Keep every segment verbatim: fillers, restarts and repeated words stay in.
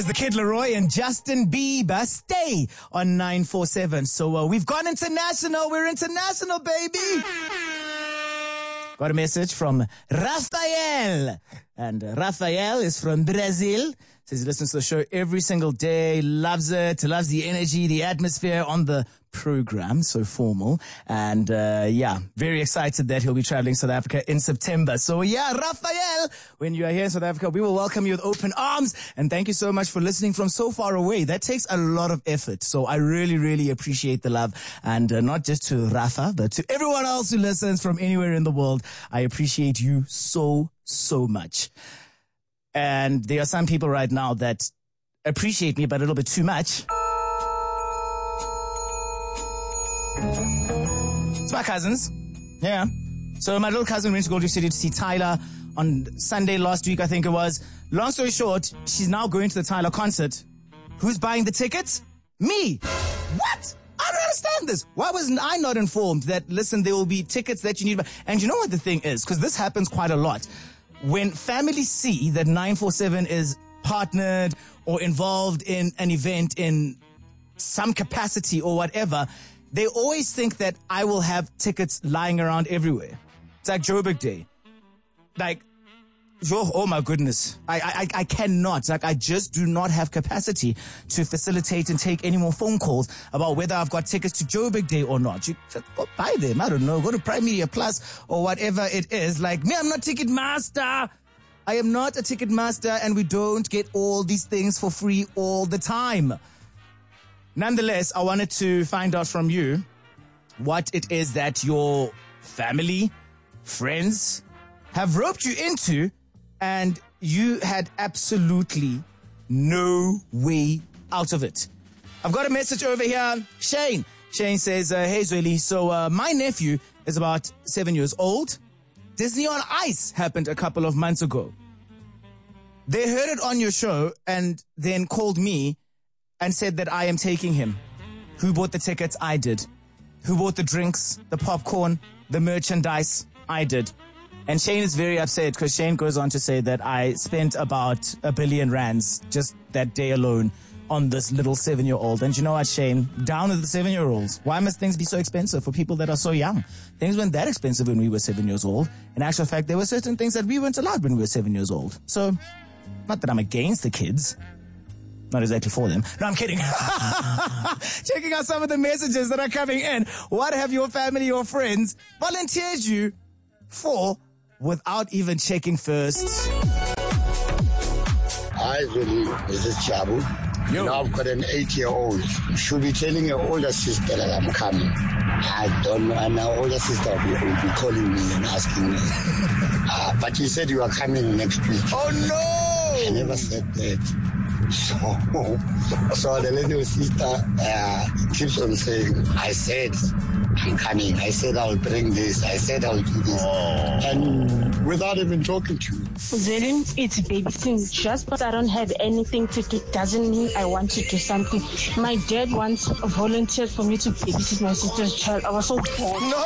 is the Kid Leroy and Justin Bieber. Stay on nine four seven. So uh, we've gone international. We're international, baby. Got a message from Rafael. And uh, Rafael is from Brazil. Says he listens to the show every single day, loves it, loves the energy, the atmosphere on the program, so formal. And uh, yeah, very excited that he'll be traveling South Africa in September. So yeah, Rafael, when you are here in South Africa, we will welcome you with open arms. And thank you so much for listening from so far away. That takes a lot of effort. So I really, really appreciate the love. And uh, not just to Rafa, but to everyone else who listens from anywhere in the world. I appreciate you so, so much. And there are some people right now that appreciate me, but a little bit too much. It's my cousins. Yeah. So my little cousin went to Gold City to see Tyler on Sunday last week, I think it was. Long story short, she's now going to the Tyler concert. Who's buying the tickets? Me. What? I don't understand this. Why wasn't I not informed that, listen, there will be tickets that you need? And you know what the thing is? Because this happens quite a lot. When families see that nine four seven is partnered or involved in an event in some capacity or whatever, they always think that I will have tickets lying around everywhere. It's like Joburg Day. Like, oh, oh my goodness. I, I, I cannot, like, I just do not have capacity to facilitate and take any more phone calls about whether I've got tickets to Joburg Day or not. You go buy them. I don't know. Go to Prime Media Plus or whatever it is. Like, me, I'm not Ticket Master. I am not a Ticket Master, and we don't get all these things for free all the time. Nonetheless, I wanted to find out from you what it is that your family, friends have roped you into, and you had absolutely no way out of it. I've got a message over here. Shane. Shane says, uh, hey, Zweli, so uh, my nephew is about seven years old. Disney on Ice happened a couple of months ago. They heard it on your show and then called me and said that I am taking him. Who bought the tickets? I did. Who bought the drinks, the popcorn, the merchandise? I did. And Shane is very upset because Shane goes on to say that I spent about a billion rands just that day alone on this little seven-year-old. And you know what, Shane? Down with the seven-year-olds. Why must things be so expensive for people that are so young? Things weren't that expensive when we were seven years old. In actual fact, there were certain things that we weren't allowed when we were seven years old. So, not that I'm against the kids. Not exactly for them. No, I'm kidding. Checking out some of the messages that are coming in. What have your family or friends volunteered you for without even checking first? Hi, Zweli. This is Chabu. Yo. Now I've got an eight-year-old. She'll be telling her older sister that I'm coming. I don't know. And her older sister will be, will be calling me and asking me. uh, but you said you are coming next week. Oh, no! I never said that. So, so the little sister uh, keeps on saying, I said I'm coming. I said I'll bring this. I said I'll do this. Oh. And without even talking to you. Zweli, it's babysitting. Just because I don't have anything to do doesn't mean I want to do something. My dad once volunteered for me to babysit my sister's child. I was so bored. No!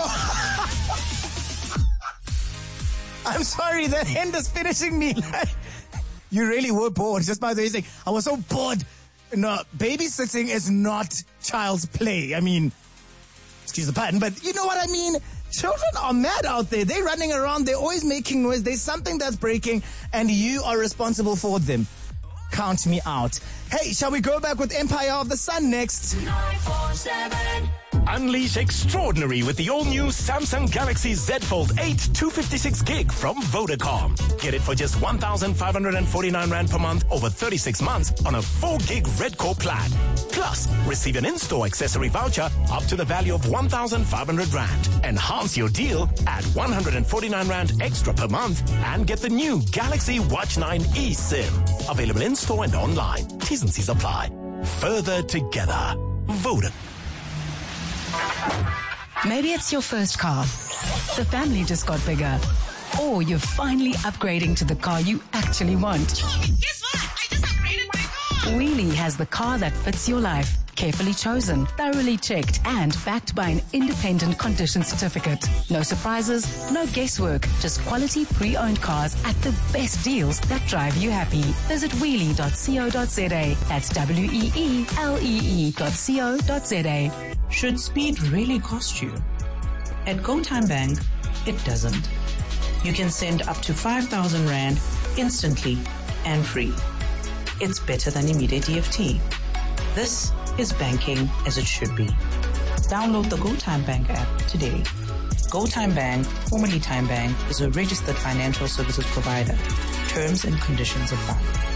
I'm sorry, that end is finishing me. You really were bored just by the way saying, I was so bored. No, babysitting is not child's play. I mean, excuse the pun, but you know what I mean? Children are mad out there. They're running around. They're always making noise. There's something that's breaking and you are responsible for them. Count me out. Hey, shall we go back with Empire of the Sun next? nine four seven. Unleash extraordinary with the all-new Samsung Galaxy Z Fold eight two fifty-six gig from Vodacom. Get it for just one thousand five hundred forty-nine rand per month over thirty-six months on a four gig Red Core plan. Plus, receive an in-store accessory voucher up to the value of one thousand five hundred rand. Enhance your deal at one hundred forty-nine rand extra per month and get the new Galaxy Watch nine eSIM. Available in-store and online. T's and C's apply. Further together. Vodacom. Maybe it's your first car. The family just got bigger. Or you're finally upgrading to the car you actually want. Guess what? I just upgraded my car. Wheelie has the car that fits your life. Carefully chosen, thoroughly checked, and backed by an independent condition certificate. No surprises, no guesswork, just quality pre-owned cars at the best deals that drive you happy. Visit wheelie dot co dot za. That's W E E L E E dot co dot za. Should speed really cost you? At GoTime Bank, it doesn't. You can send up to five thousand Rand instantly and free. It's better than immediate E F T. This is banking as it should be. Download the GoTime Bank app today. GoTime Bank, formerly Time Bank, is a registered financial services provider. Terms and conditions apply.